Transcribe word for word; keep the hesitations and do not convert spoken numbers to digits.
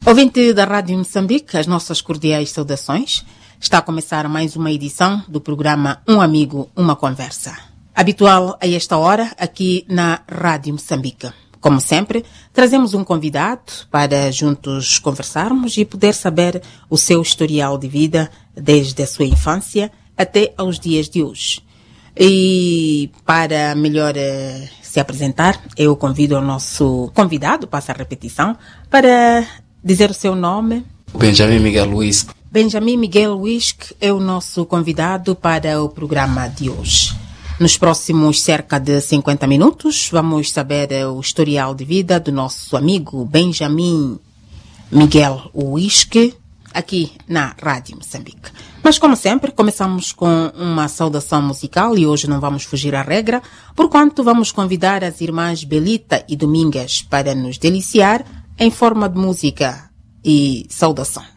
Ouvinte da Rádio Moçambique, as nossas cordiais saudações. Está a começar mais uma edição do programa Um Amigo, Uma Conversa. Habitual a esta hora aqui na Rádio Moçambique. Como sempre, trazemos um convidado para juntos conversarmos e poder saber o seu historial de vida desde a sua infância até aos dias de hoje. E para melhor eh, se apresentar, eu convido o nosso convidado, passa a repetição, para dizer o seu nome. Benjamin Miguel Luís. Benjamin Miguel Luís é o nosso convidado para o programa de hoje. Nos próximos cerca de cinquenta minutos, vamos saber o historial de vida do nosso amigo Benjamin Miguel Luís, aqui na Rádio Moçambique. Mas, como sempre, começamos com uma saudação musical e hoje não vamos fugir à regra, porquanto vamos convidar as irmãs Belita e Domingas para nos deliciar em forma de música e saudação.